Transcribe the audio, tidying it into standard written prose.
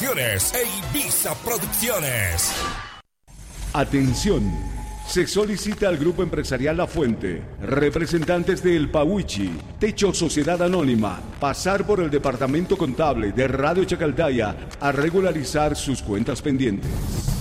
Comunicaciones e Ibiza Producciones. Atención, se solicita al Grupo Empresarial La Fuente, representantes de El Pauichi, Techo Sociedad Anónima, pasar por el Departamento Contable de Radio Chacaldaya a regularizar sus cuentas pendientes.